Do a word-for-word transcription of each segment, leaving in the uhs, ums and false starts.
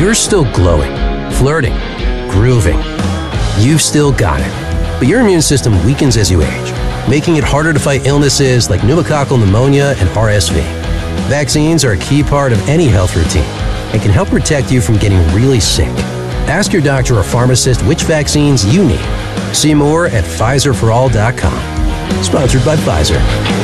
You're still glowing, flirting, grooving. You've still got it. But your immune system weakens as you age, making it harder to fight illnesses like pneumococcal pneumonia and R S V. Vaccines are a key part of any health routine and can help protect you from getting really sick. Ask your doctor or pharmacist which vaccines you need. See more at Pfizer for all dot com. Sponsored by Pfizer.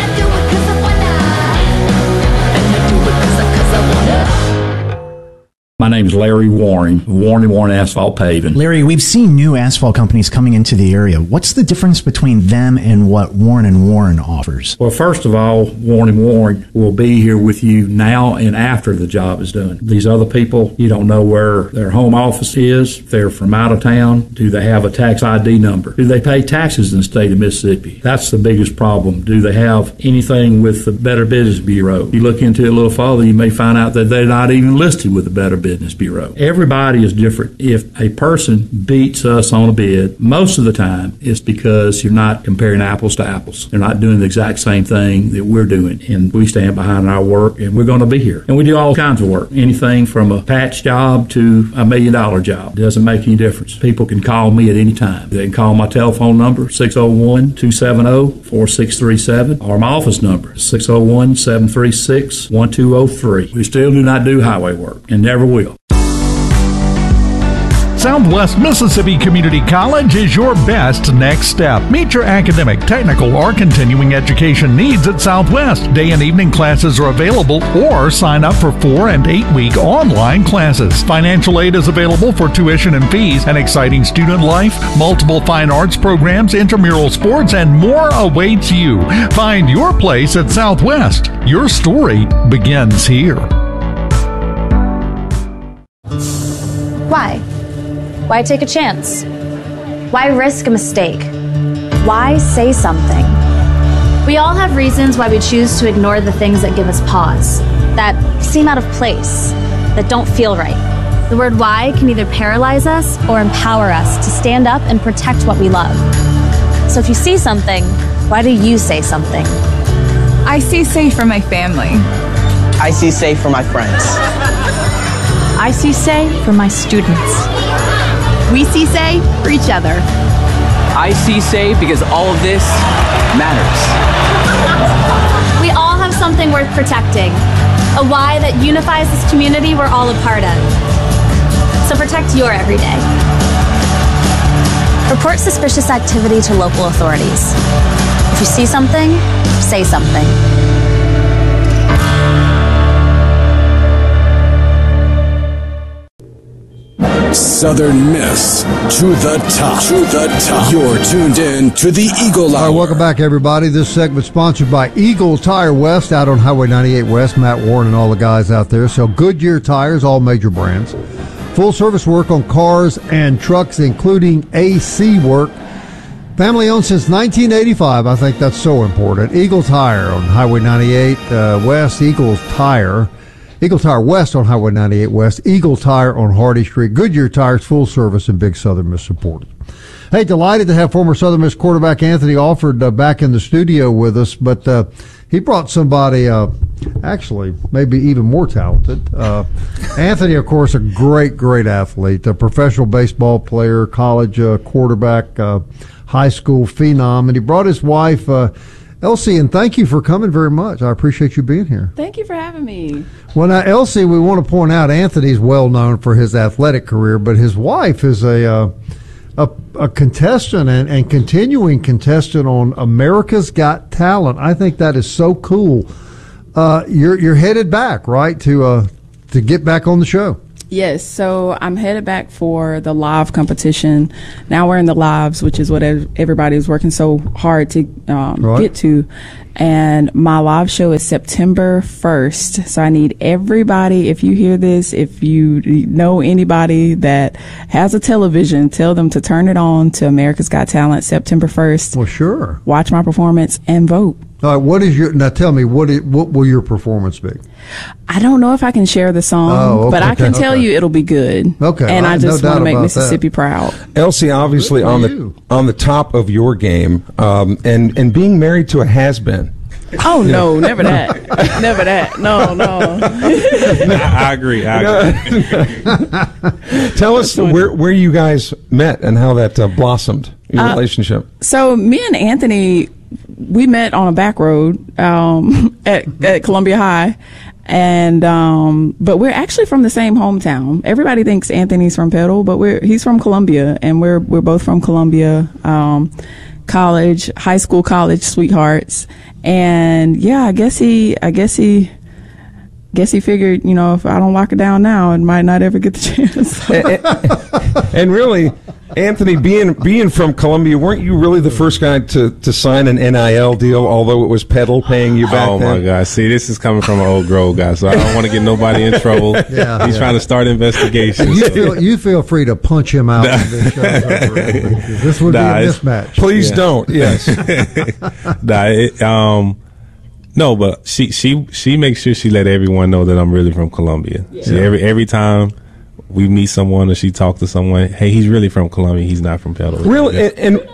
My name is Larry Warren, Warren and Warren Asphalt Paving. Larry, we've seen new asphalt companies coming into the area. What's the difference between them and what Warren and Warren offers? Well, first of all, Warren and Warren will be here with you now and after the job is done. These other people, you don't know where their home office is. If they're from out of town, do they have a tax I D number? Do they pay taxes in the state of Mississippi? That's the biggest problem. Do they have anything with the Better Business Bureau? You look into it a little further, you may find out that they're not even listed with the Better Business Bureau. Everybody is different. If a person beats us on a bid, most of the time it's because you're not comparing apples to apples. They're not doing the exact same thing that we're doing, and we stand behind our work, and we're going to be here. And we do all kinds of work, anything from a patch job to a million dollar job. It doesn't make any difference. People can call me at any time. They can call my telephone number, six oh one, two seven oh, four six three seven, or my office number, six oh one, seven three six, one two oh three. We still do not do highway work, and never will. Southwest Mississippi Community College is your best next step. Meet your academic, technical, or continuing education needs at Southwest. Day and evening classes are available, or sign up for four and eight week online classes. Financial aid is available for tuition and fees, an exciting student life, multiple fine arts programs, intramural sports, and more awaits you. Find your place at Southwest. Your story begins here. Why? Why take a chance? Why risk a mistake? Why say something? We all have reasons why we choose to ignore the things that give us pause, that seem out of place, that don't feel right. The word why can either paralyze us or empower us to stand up and protect what we love. So if you see something, why do you say something? I see safe for my family. I see safe for my friends. I see say for my students. We see say for each other. I see say because all of this matters. We all have something worth protecting, a why that unifies this community we're all a part of. So protect your everyday. Report suspicious activity to local authorities. If you see something, say something. Southern Miss to the top. To the top. You're tuned in to the Eagle Hour. All right, welcome back, everybody. This segment sponsored by Eagle Tire West out on Highway ninety-eight West. Matt Warren and all the guys out there. So Goodyear tires, all major brands. Full service work on cars and trucks, including A C work. Family owned since nineteen eighty-five. I think that's so important. Eagle Tire on Highway ninety-eight uh, West. Eagle Tire. Eagle Tire West on Highway ninety-eight West. Eagle Tire on Hardy Street. Goodyear Tires, full service and big Southern Miss supporters. Hey, delighted to have former Southern Miss quarterback Anthony Alford uh, back in the studio with us, but uh, he brought somebody uh, actually maybe even more talented. Uh, Anthony, of course, a great, great athlete, a professional baseball player, college uh, quarterback, uh, high school phenom, and he brought his wife, uh, Elsie, and thank you for coming very much. I appreciate you being here. Thank you for having me. Well, now, Elsie, we want to point out Anthony's well known for his athletic career, but his wife is a uh, a, a contestant and, and continuing contestant on America's Got Talent. I think that is so cool. Uh, you're you're headed back, right, to uh, to get back on the show. Yes, so I'm headed back for the live competition. Now we're in the lives, which is what everybody is working so hard to um, right. get to. And my live show is September first. So I need everybody, if you hear this, if you know anybody that has a television, tell them to turn it on to America's Got Talent September first. Well, sure. Watch my performance and vote. All right, what is your, now tell me, what is, what will your performance be? I don't know if I can share the song, oh, okay, but I can okay. tell you it'll be good. Okay. And I, I just no want to make Mississippi that. proud. Elsie, obviously on you. the on the top of your game, um, and, and being married to a has-been. Oh no, never that, never that. No, no. I, I agree. I agree. Tell us where where you guys met and how that uh, blossomed your uh, relationship. So me and Anthony, we met on a back road um, at, at Columbia High. And, um, but we're actually from the same hometown. Everybody thinks Anthony's from Petal, but we're, he's from Columbia, and we're, we're both from Columbia, um, college, high school, college sweethearts. And yeah, I guess he, I guess he, guess he figured, you know, if I don't lock it down now, it might not ever get the chance. and, and, and really, Anthony, being being from Columbia, weren't you really the first guy to, to sign an N I L deal, although it was Petal paying you back oh, then? my God. See, this is coming from an Oak Grove guy, so I don't want to get nobody in trouble. Yeah, He's yeah. trying to start investigations. You, so. feel, you feel free to punch him out when this show's over. This would nah, be a mismatch. Please yeah. don't, yes. nah, it, um, no, but she, she, she makes sure she let everyone know that I'm really from Columbia. Yeah. See, every, every time we meet someone or she talks to someone, hey, he's really from Columbia. He's not from Petal. Really, and, and,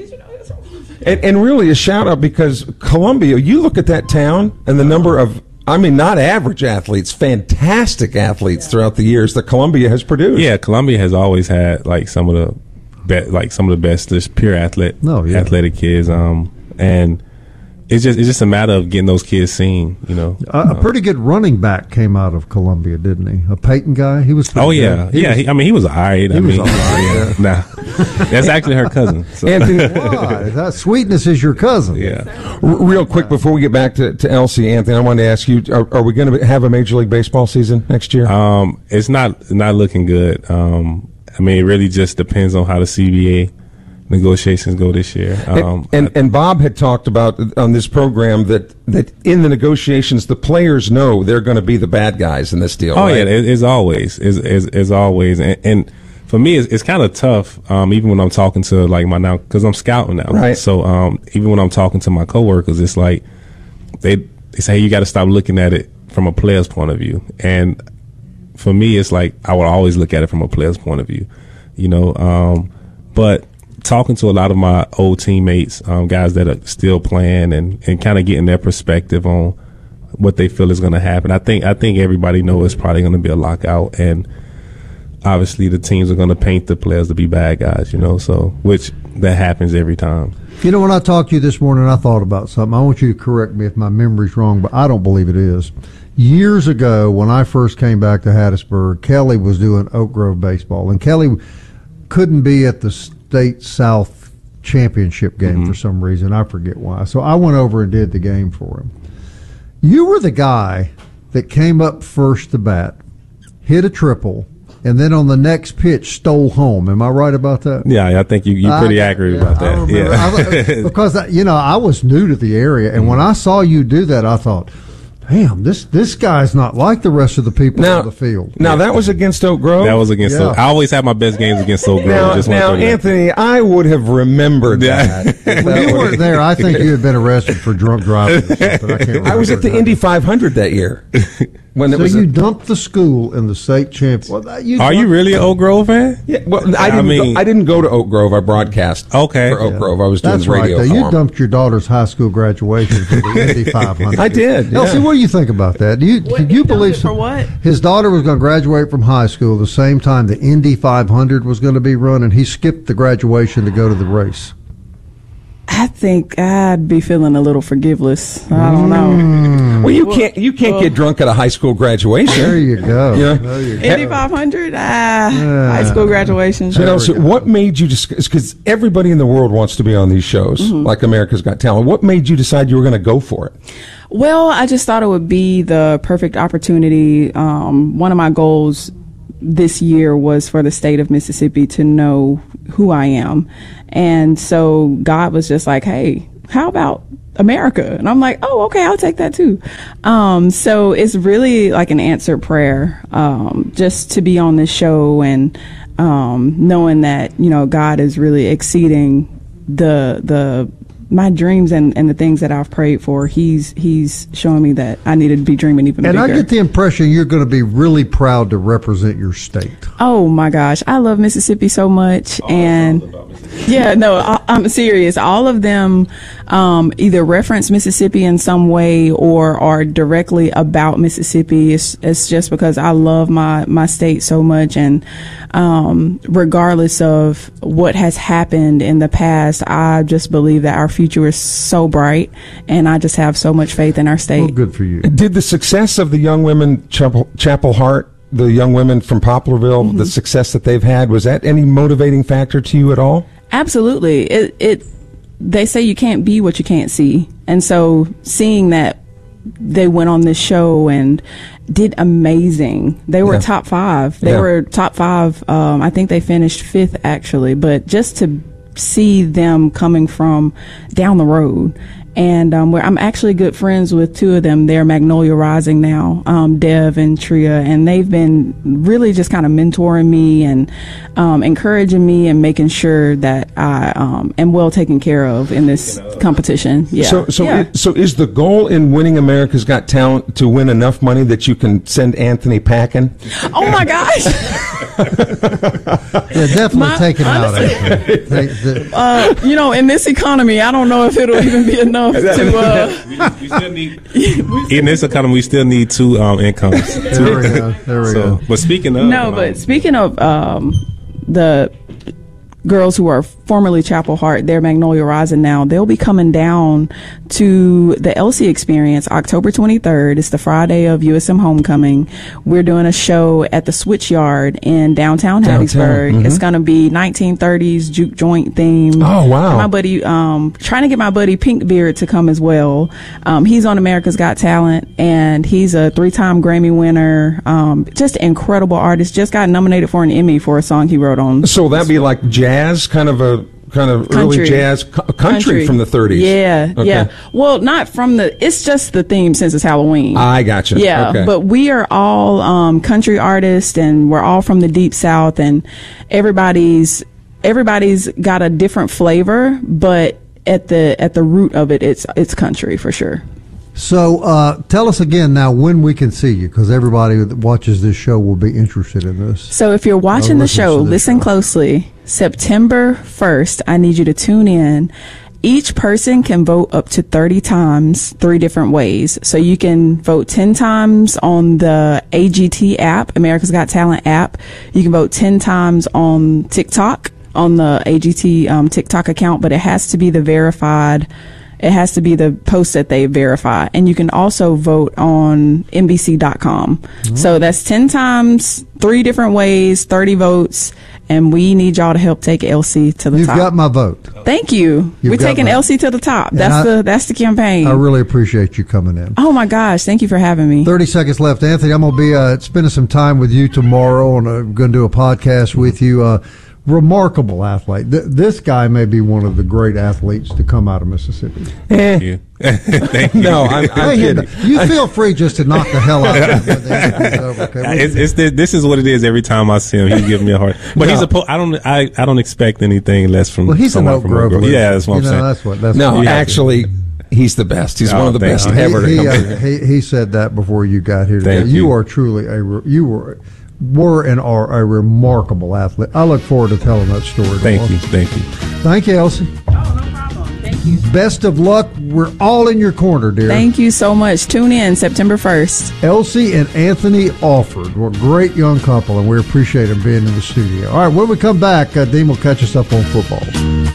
and and really a shout out, because Columbia, you look at that town and the number of, I mean, not average athletes, fantastic athletes throughout the years that Columbia has produced. Yeah, Columbia has always had like some of the be, like some of the best, just pure athlete, oh, yeah. athletic kids. Um, and It's just it's just a matter of getting those kids seen, you know. Uh, a pretty good running back came out of Columbia, didn't he? A Peyton guy. He was. Oh yeah, he yeah. Was, he, I mean, he was all right. He I was mean, all right. Yeah. Nah, that's actually her cousin. So. Anthony, why? That Sweetness is your cousin. Yeah. R- real quick before we get back to, to Elsie, Anthony, I wanted to ask you: Are, are we going to have a Major League Baseball season next year? Um, it's not not looking good. Um, I mean, it really just depends on how the C B A negotiations go this year. Um, and, and and Bob had talked about on this program that, that in the negotiations, the players know they're going to be the bad guys in this deal. Oh right? yeah, it, it's always, it's, it's, it's always, and, and for me, it's, it's kind of tough. Um, even when I'm talking to like my now, because I'm scouting now, right? So um, even when I'm talking to my coworkers, it's like they they say, hey, you got to stop looking at it from a player's point of view. And for me, it's like I would always look at it from a player's point of view, you know. Um, but talking to a lot of my old teammates, um, guys that are still playing, and, and kind of getting their perspective on what they feel is going to happen. I think I think everybody knows it's probably going to be a lockout, and obviously the teams are going to paint the players to be bad guys, you know. So which that happens every time. You know, when I talked to you this morning, I thought about something. I want you to correct me if my memory's wrong, but I don't believe it is. Years ago, when I first came back to Hattiesburg, Kelly was doing Oak Grove baseball, and Kelly couldn't be at the State South championship game mm-hmm. for some reason. I forget why. So I went over and did the game for him. You were the guy that came up first to bat, hit a triple, and then on the next pitch stole home. Am I right about that? Yeah, I think you, you're pretty I, accurate yeah, about that. Yeah. I, because, you know, I was new to the area, and mm-hmm. when I saw you do that, I thought, damn, this this guy's not like the rest of the people now, on the field. Now, that was against Oak Grove? That was against yeah. Oak. I always have my best games against Oak Grove. Now, Just now Anthony, I would have remembered yeah. that. When you weren't there, I think you had been arrested for drunk driving or something. I, can't I was at the Indy five hundred that year. When so it was you a, dumped the school in the state championship. Well, you Are you really an Oak Grove fan? Yeah. Well, I didn't. I, mean, go, I didn't go to Oak Grove. I broadcast. Okay. For Oak yeah. Grove, I was doing That's radio. Right, for you them. dumped your daughter's high school graduation for the Indy five hundred. I did. Yeah. Elsie, what do you think about that? Do you what, did you believe for what? His daughter was going to graduate from high school the same time the Indy five hundred was going to be run, and he skipped the graduation to go to the race? I think I'd be feeling a little forgiveless. I don't know. Mm. Well, you can't you can't well, get drunk at a high school graduation. There you go. You know? There you go. Indy five hundred, ah, yeah. High school graduation. So, now, so what made you just because everybody in the world wants to be on these shows, mm-hmm. like America's Got Talent? What made you decide you were going to go for it? Well, I just thought it would be the perfect opportunity. Um, one of my goals this year was for the state of Mississippi to know who I am. And so God was just like, hey, how about America? And I'm like, oh, okay, I'll take that too. Um, so it's really like an answered prayer, um, just to be on this show and, um, knowing that, you know, God is really exceeding the, the my dreams and, and the things that I've prayed for, he's he's showing me that I needed to be dreaming even and bigger. And I get the impression you're going to be really proud to represent your state. Oh my gosh, I love Mississippi so much, oh, and yeah, no, I, I'm serious. All of them um, either reference Mississippi in some way or are directly about Mississippi. It's, it's just because I love my my state so much, and um, regardless of what has happened in the past, I just believe that our future is so bright, and I just have so much faith in our state. Well, good for you. Did the success of the young women Chapel, Chapel Hart, the young women from Poplarville, mm-hmm. the success that they've had, was that any motivating factor to you at all? Absolutely. It, it, they say you can't be what you can't see. And so seeing that they went on this show and did amazing. They were yeah. top five. They yeah. were top five. Um, I think they finished fifth actually, but just to see them coming from down the road. And um, where I'm actually good friends with two of them. They're Magnolia Rising now, um, Dev and Tria, and they've been really just kind of mentoring me and um, encouraging me and making sure that I um, am well taken care of in this competition. Yeah. So, so, yeah. It, so is the goal in winning America's Got Talent to win enough money that you can send Anthony packing? Oh my gosh! Yeah, definitely my, take it honestly, out. Take the, uh, you know, in this economy, I don't know if it'll even be enough. To, uh, we, we still need in this economy. We still need two um, incomes. Two. There we go. There we so, go. But speaking of no, but um, speaking of um, the girls who are formerly Chapel Hart, they're Magnolia Rising now. They'll be coming down to the Elsie Experience October twenty-third. It's the Friday of U S M Homecoming. We're doing a show at the Switchyard in downtown, downtown. Hattiesburg. Mm-hmm. It's going to be nineteen thirties juke joint theme. Oh, wow. And my buddy, um, trying to get my buddy Pinkbeard to come as well. Um, he's on America's Got Talent, and he's a three-time Grammy winner. Um, just incredible artist. Just got nominated for an Emmy for a song he wrote on. So that'd be like jazz, kind of a kind of country. early jazz country, country from the thirties. Yeah, okay. yeah. Well, not from the. It's just the theme since it's Halloween. I gotcha. Yeah, okay. But we are all um, country artists, and we're all from the Deep South, and everybody's everybody's got a different flavor, but at the at the root of it, it's it's country for sure. So uh, tell us again now when we can see you, because everybody that watches this show will be interested in this. So if you're watching the show, listen show. closely. September first, I need you to tune in. Each person can vote up to thirty times, three different ways. So you can vote ten times on the A G T app, America's Got Talent app. You can vote ten times on TikTok, on the A G T um, TikTok account, but it has to be the verified. It has to be the post that they verify. And you can also vote on N B C dot com. Mm-hmm. So that's ten times, three different ways, thirty votes. And we need y'all to help take Elsie to the You've top. You've got my vote. Thank you. You've We're taking my... Elsie to the top. That's I, the that's the campaign. I really appreciate you coming in. Oh, my gosh. Thank you for having me. thirty seconds left. Anthony, I'm going to be uh, spending some time with you tomorrow, and I'm going to do a podcast with you. Uh, Remarkable athlete. Th- this guy may be one of the great athletes to come out of Mississippi. Thank you. Thank you. No, I'm, I'm kidding. You feel free just to knock the hell out of him. It's over, okay? It's, it's the, this is what it is every time I see him. He gives me a heart. But no. he's a. Po- I don't. I, I don't expect anything less from. Well, he's an Oak Grove. Yeah, that's what you I'm know, saying. That's what. That's no, what actually. He's the best. He's oh, one of the best you. ever. He, to he, come uh, he, he said that before you got here today. Thank you. you are truly a. You were. were and are a remarkable athlete. I look forward to telling that story. Thank tomorrow. you. Thank you. Thank you, Elsie. Oh, no problem. Thank you. Best of luck. We're all in your corner, dear. Thank you so much. Tune in September first. Elsie and Anthony Alford were a great young couple, and we appreciate them being in the studio. All right, when we come back, uh, Dean will catch us up on football.